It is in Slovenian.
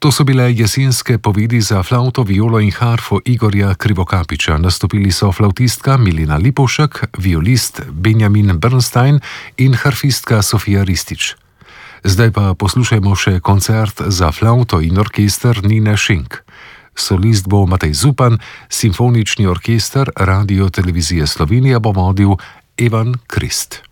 To so bile jesenske povedi za flavto, violo in harfo Igorja Krivokapića. Nastopili so flavtistka Milena Lipovšek, violist Benjamin Bernstein in harfistka Sofija Ristić. Zdaj pa poslušajmo še koncert za flavto in orkester Nine Schenk. Solist bo Matej Zupan, simfonični orkester Radio Televizije Slovenija bo vodil Ivan Krist.